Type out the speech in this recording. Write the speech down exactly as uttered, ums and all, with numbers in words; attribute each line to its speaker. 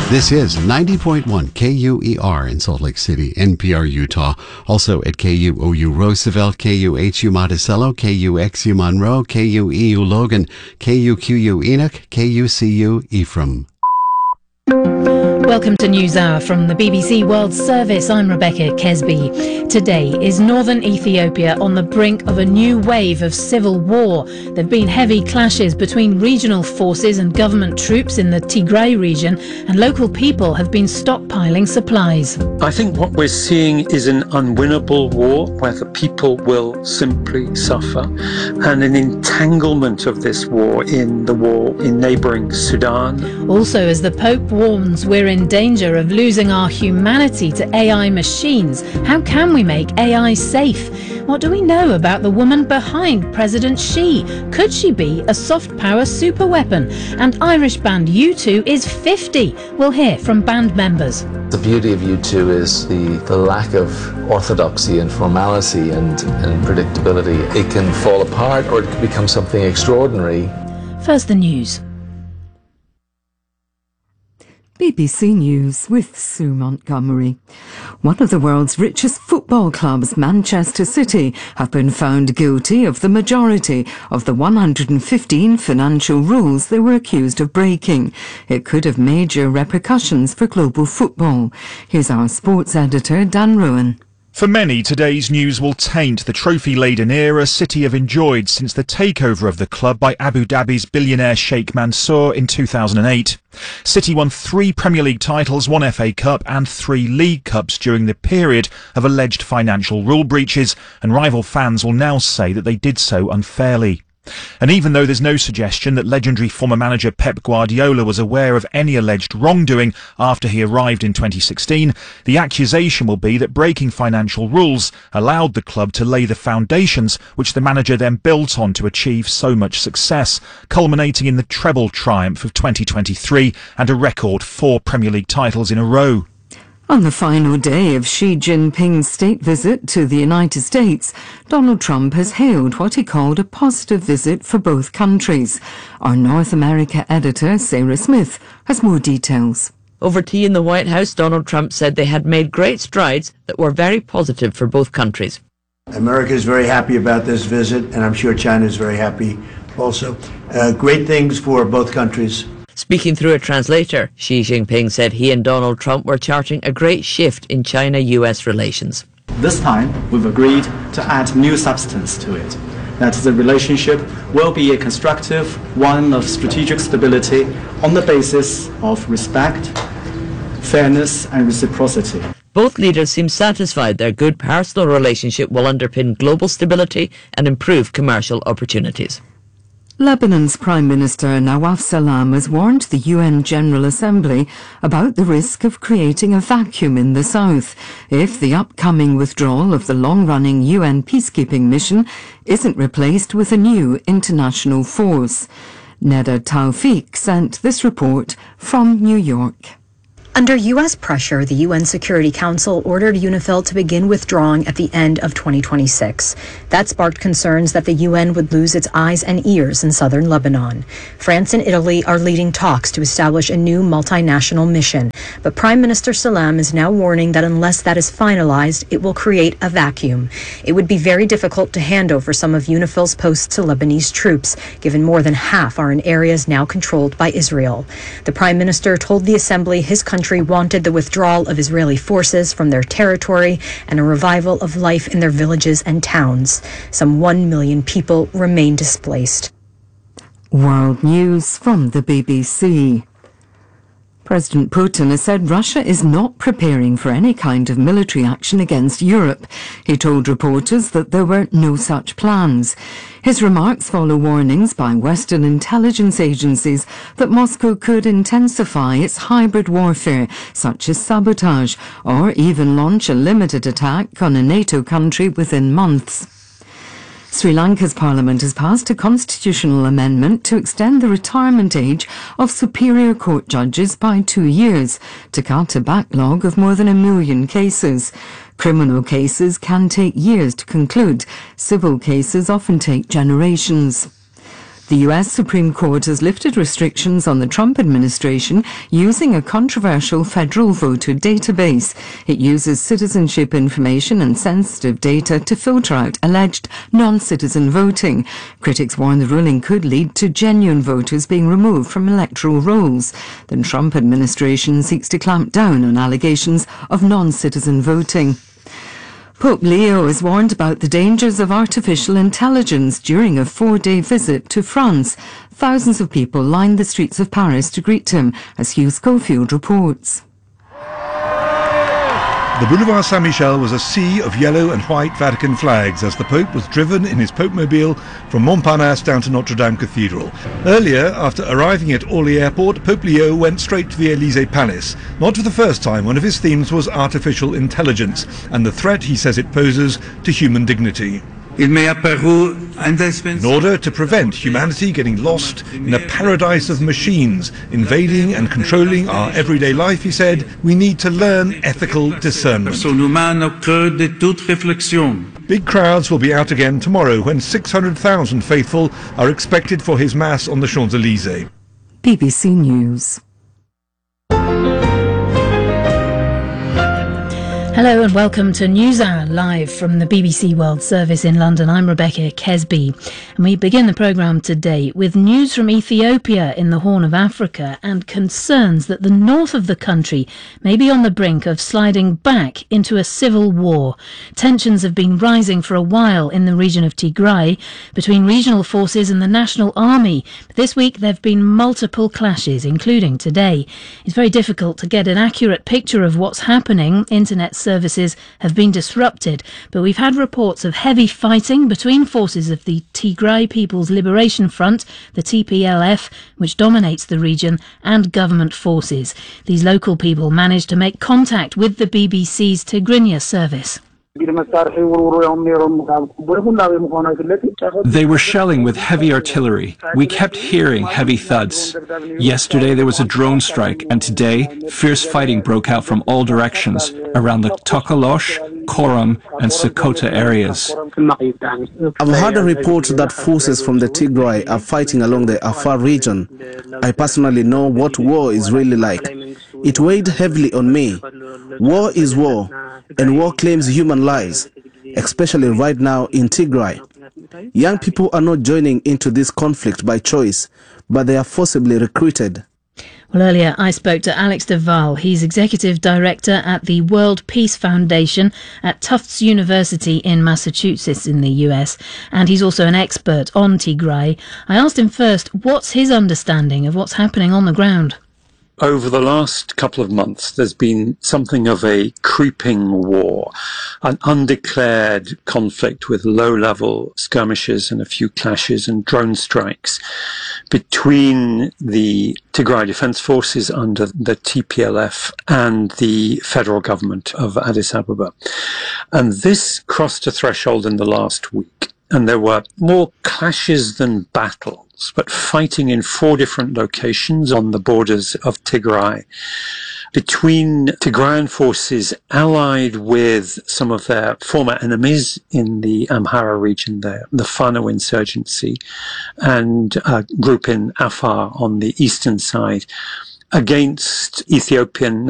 Speaker 1: This is ninety point one K U E R in Salt Lake City, N P R Utah. Also at K U O U Roosevelt, K U H U Monticello, K U X U Monroe, K U E U Logan, K U Q U Enoch, K U C U Ephraim.
Speaker 2: Welcome to NewsHour from the B B C World Service. I'm Rebecca Kesby. Today is northern Ethiopia on the brink of a new wave of civil war. There have been heavy clashes between regional forces and government troops in the Tigray region, and local people have been stockpiling supplies.
Speaker 3: I think what we're seeing is an unwinnable war where the people will simply suffer, and an entanglement of this war in the war in neighbouring Sudan.
Speaker 2: Also, as the Pope warns we're in danger of losing our humanity to A I machines, how can we make A I safe? What do we know about the woman behind President Xi? Could she be a soft power superweapon? And Irish band U two is fifty. We'll hear from band members.
Speaker 4: The beauty of U two is the, the lack of orthodoxy and formality and, and predictability. It can fall apart or it can become something extraordinary.
Speaker 2: First, the news.
Speaker 5: B B C News with Sue Montgomery. One of the world's richest football clubs, Manchester City, have been found guilty of the majority of the one hundred fifteen financial rules they were accused of breaking. It could have major repercussions for global football. Here's our sports editor, Dan Ruin.
Speaker 6: For many, today's news will taint the trophy-laden era City have enjoyed since the takeover of the club by Abu Dhabi's billionaire Sheikh Mansour in two thousand eight. City won three Premier League titles, one F A Cup and three League Cups during the period of alleged financial rule breaches, and rival fans will now say that they did so unfairly. And even though there's no suggestion that legendary former manager Pep Guardiola was aware of any alleged wrongdoing after he arrived in twenty sixteen, the accusation will be that breaking financial rules allowed the club to lay the foundations which the manager then built on to achieve so much success, culminating in the treble triumph of twenty twenty-three and a record four Premier League titles in a row.
Speaker 5: On the final day of Xi Jinping's state visit to the United States, Donald Trump has hailed what he called a positive visit for both countries. Our North America editor, Sarah Smith, has more details.
Speaker 7: Over tea in the White House, Donald Trump said they had made great strides that were very positive for both countries.
Speaker 8: America is very happy about this visit, and I'm sure China is very happy also. Uh, great things for both countries.
Speaker 7: Speaking through a translator, Xi Jinping said he and Donald Trump were charting a great shift in China U S relations.
Speaker 9: This time, we've agreed to add new substance to it, that the relationship will be a constructive one of strategic stability on the basis of respect, fairness and reciprocity.
Speaker 7: Both leaders seem satisfied their good personal relationship will underpin global stability and improve commercial opportunities.
Speaker 5: Lebanon's Prime Minister Nawaf Salam has warned the U N General Assembly about the risk of creating a vacuum in the south if the upcoming withdrawal of the long-running U N peacekeeping mission isn't replaced with a new international force. Neda Tawfiq sent this report from New York.
Speaker 10: Under U S pressure, the U N Security Council ordered UNIFIL to begin withdrawing at the end of twenty twenty-six. That sparked concerns that the U N would lose its eyes and ears in southern Lebanon. France and Italy are leading talks to establish a new multinational mission. But Prime Minister Salam is now warning that unless that is finalized, it will create a vacuum. It would be very difficult to hand over some of UNIFIL's posts to Lebanese troops, given more than half are in areas now controlled by Israel. The Prime Minister told the Assembly his country wanted the withdrawal of Israeli forces from their territory and a revival of life in their villages and towns. Some one million people remain displaced.
Speaker 5: World News from the B B C. President Putin has said Russia is not preparing for any kind of military action against Europe. He told reporters that there were no such plans. His remarks follow warnings by Western intelligence agencies that Moscow could intensify its hybrid warfare, such as sabotage, or even launch a limited attack on a NATO country within months. Sri Lanka's parliament has passed a constitutional amendment to extend the retirement age of Superior Court judges by two years to cut a backlog of more than a million cases. Criminal cases can take years to conclude. Civil cases often take generations. The U S Supreme Court has lifted restrictions on the Trump administration using a controversial federal voter database. It uses citizenship information and sensitive data to filter out alleged non-citizen voting. Critics warn the ruling could lead to genuine voters being removed from electoral rolls. The Trump administration seeks to clamp down on allegations of non-citizen voting. Pope Leo has warned about the dangers of artificial intelligence during a four-day visit to France. Thousands of people lined the streets of Paris to greet him, as Hugh Schofield reports.
Speaker 11: The Boulevard Saint-Michel was a sea of yellow and white Vatican flags as the Pope was driven in his Pope-mobile from Montparnasse down to Notre Dame Cathedral. Earlier, after arriving at Orly Airport, Pope Leo went straight to the Élysée Palace. Not for the first time, one of his themes was artificial intelligence and the threat he says it poses to human dignity. In order to prevent humanity getting lost in a paradise of machines, invading and controlling our everyday life, he said, we need to learn ethical discernment. Big crowds will be out again tomorrow when six hundred thousand faithful are expected for his Mass on the Champs-Élysées.
Speaker 5: B B C News.
Speaker 2: Hello and welcome to NewsHour, live from the B B C World Service in London. I'm Rebecca Kesby, and we begin the programme today with news from Ethiopia in the Horn of Africa and concerns that the north of the country may be on the brink of sliding back into a civil war. Tensions have been rising for a while in the region of Tigray between regional forces and the National Army. But this week there have been multiple clashes, including today. It's very difficult to get an accurate picture of what's happening. Internet services have been disrupted, but we've had reports of heavy fighting between forces of the Tigray People's Liberation Front, the T P L F, which dominates the region, and government forces. These local people managed to make contact with the B B C's Tigrinya service.
Speaker 12: They were shelling with heavy artillery. We kept hearing heavy thuds. Yesterday there was a drone strike, and today fierce fighting broke out from all directions around the Tokolosh, Koram and Sokoto areas.
Speaker 13: I've heard a report that forces from the Tigray are fighting along the Afar region. I personally know what war is really like. It weighed heavily on me. War is war, and war claims human lives, especially right now in Tigray. Young people are not joining into this conflict by choice, but they are forcibly recruited.
Speaker 2: Well, earlier I spoke to Alex de Waal. He's Executive Director at the World Peace Foundation at Tufts University in Massachusetts in the U S, and he's also an expert on Tigray. I asked him first, what's his understanding of what's happening on the ground?
Speaker 3: Over the last couple of months, there's been something of a creeping war, an undeclared conflict with low-level skirmishes and a few clashes and drone strikes between the Tigray Defense Forces under the T P L F and the federal government of Addis Ababa. And this crossed a threshold in the last week, and there were more clashes than battles, but fighting in four different locations on the borders of Tigray between Tigrayan forces allied with some of their former enemies in the Amhara region there, the Fano insurgency, and a group in Afar on the eastern side against Ethiopian